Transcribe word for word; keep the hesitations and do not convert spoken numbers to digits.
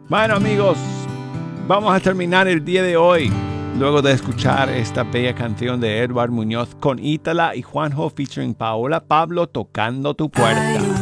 Bueno, amigos, vamos a terminar el día de hoy. Luego de escuchar esta bella canción de Edward Muñoz con Ítala y Juanjo featuring Paola Pablo, Tocando tu Puerta.